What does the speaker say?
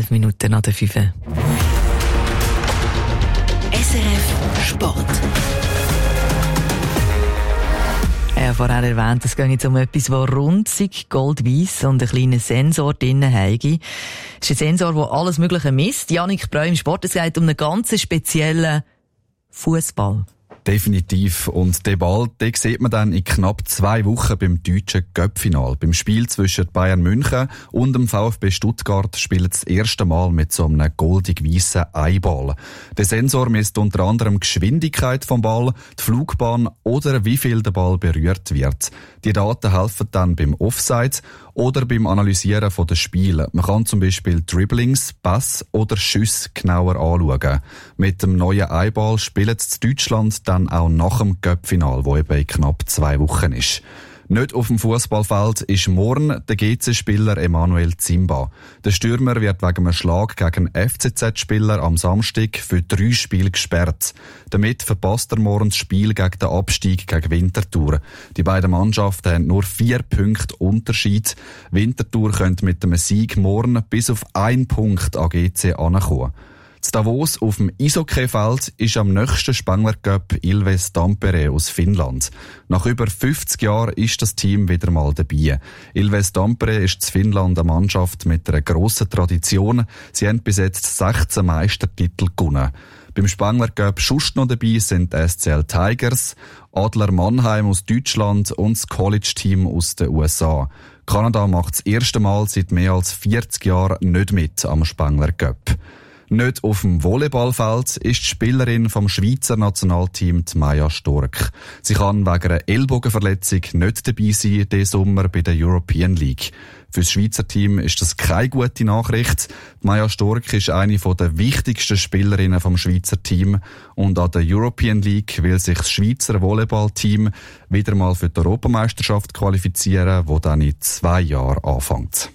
11 Minuten nach der 5. SRF Sport. Ich habe vorher erwähnt, es geht jetzt um etwas, das runzig, goldweiss und einen kleinen Sensor drinnen hat. Es ist ein Sensor, der alles Mögliche misst. Jannik Breu im Sport, es geht um einen ganz speziellen Fußball. Definitiv. Und den Ball, den sieht man dann in knapp 2 Wochen beim deutschen Cup-Final. Beim Spiel zwischen Bayern München und dem VfB Stuttgart spielt das erste Mal mit so einem goldig-weissen Eiball. Der Sensor misst unter anderem die Geschwindigkeit vom Ball, die Flugbahn oder wie viel der Ball berührt wird. Die Daten helfen dann beim Offside oder beim Analysieren der Spiele. Man kann zum Beispiel Dribblings, Pass oder Schüsse genauer anschauen. Mit dem neuen Eiball spielt es Deutschland dann auch nach dem Cup-Final, das eben in knapp 2 Wochen ist. Nicht auf dem Fußballfeld ist morgen der GC-Spieler Emanuel Zimba. Der Stürmer wird wegen einem Schlag gegen einen FCZ-Spieler am Samstag für 3 Spiele gesperrt. Damit verpasst er morgen das Spiel gegen den Abstieg gegen Winterthur. Die beiden Mannschaften haben nur 4 Punkte Unterschied. Winterthur könnte mit einem Sieg morgen bis auf 1 Punkt an GC ankommen. In Davos auf dem Eishockeyfeld ist am nächsten Spengler Cup Ilves Tampere aus Finnland. Nach über 50 Jahren ist das Team wieder mal dabei. Ilves Tampere ist in Finnland eine Mannschaft mit einer grossen Tradition. Sie haben bis jetzt 16 Meistertitel gewonnen. Beim Spengler Cup sonst noch dabei sind die SCL Tigers, Adler Mannheim aus Deutschland und das College-Team aus den USA. Kanada macht das erste Mal seit mehr als 40 Jahren nicht mit am Spengler Cup. Nicht auf dem Volleyballfeld ist die Spielerin vom Schweizer Nationalteam Maja Stork. Sie kann wegen einer Ellbogenverletzung nicht dabei sein diesen Sommer bei der European League. Für das Schweizer Team ist das keine gute Nachricht. Maja Stork ist eine der wichtigsten Spielerinnen vom Schweizer Team und an der European League will sich das Schweizer Volleyballteam wieder mal für die Europameisterschaft qualifizieren, die dann in 2 Jahren anfängt.